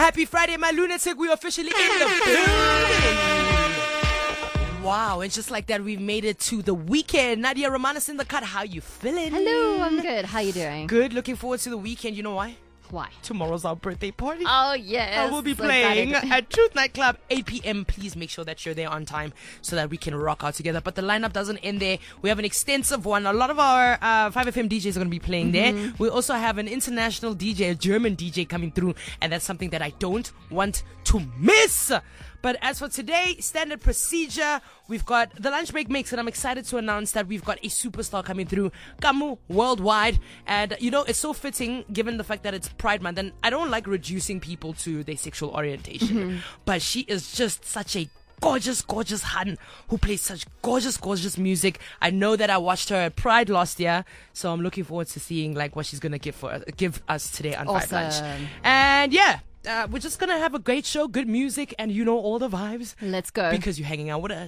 Happy Friday, my lunatic. We're officially in the building. Wow, and just like that, we've made it to the weekend. Nadia Romanis in the cut. How you feeling? Hello, I'm good. How you doing? Good. Looking forward to the weekend. You know why? Why? Tomorrow's our birthday party. Oh, yes. I will be So playing excited. at Truth Nightclub, 8 p.m. Please make sure that you're there on time so that we can rock out together. But the lineup doesn't end there. We have an extensive one. A lot of our 5FM DJs are going to be playing there. We also have an international DJ, a German DJ coming through. And that's something that I don't want to miss. But as for today, standard procedure, we've got the lunch break mix, and I'm excited to announce that we've got a superstar coming through, Kamu Worldwide. And, you know, it's so fitting given the fact that it's Pride Month, and I don't like reducing people to their sexual orientation. But she is just such a gorgeous, gorgeous hun who plays such gorgeous, gorgeous music. I know that I watched her at Pride last year, so I'm looking forward to seeing like what she's gonna give us today on Five Lunch. Awesome. And yeah. We're just gonna have a great show, good music, and you know all the vibes Let's go. because you're hanging out with us.